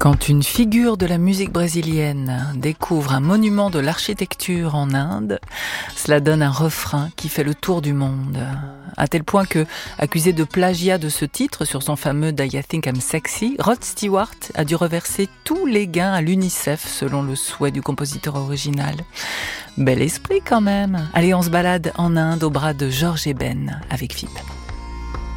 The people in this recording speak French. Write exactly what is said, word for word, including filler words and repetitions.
Quand une figure de la musique brésilienne découvre un monument de l'architecture en Inde, cela donne un refrain qui fait le tour du monde. À tel point que, accusé de plagiat de ce titre sur son fameux Do You Think I'm Sexy, Rod Stewart a dû reverser tous les gains à l'UNICEF selon le souhait du compositeur original. Bel esprit quand même. Allez, on se balade en Inde au bras de Georges Eben avec F I P.